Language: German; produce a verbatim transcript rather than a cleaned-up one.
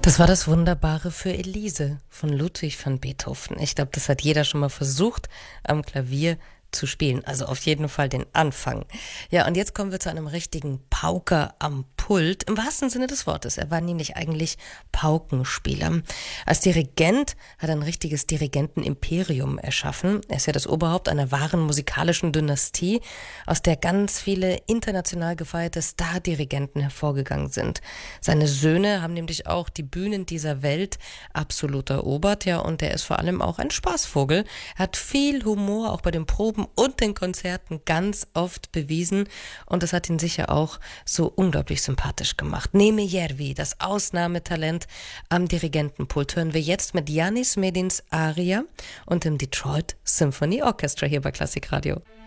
Das war das Wunderbare für Elise von Ludwig van Beethoven. Ich glaube, das hat jeder schon mal versucht, am Klavier zu spielen. Also auf jeden Fall den Anfang. Ja, und jetzt kommen wir zu einem richtigen Pauker am Pult, im wahrsten Sinne des Wortes. Er war nämlich eigentlich Paukenspieler. Als Dirigent hat er ein richtiges Dirigentenimperium erschaffen. Er ist ja das Oberhaupt einer wahren musikalischen Dynastie, aus der ganz viele international gefeierte Stardirigenten hervorgegangen sind. Seine Söhne haben nämlich auch die Bühnen dieser Welt absolut erobert, ja, und er ist vor allem auch ein Spaßvogel. Er hat viel Humor, auch bei den Proben und den Konzerten ganz oft bewiesen, und das hat ihn sicher auch so unglaublich sympathisch gemacht. Neme Järvi, das Ausnahmetalent am Dirigentenpult, hören wir jetzt mit Janis Medins Aria und dem Detroit Symphony Orchestra hier bei Klassikradio.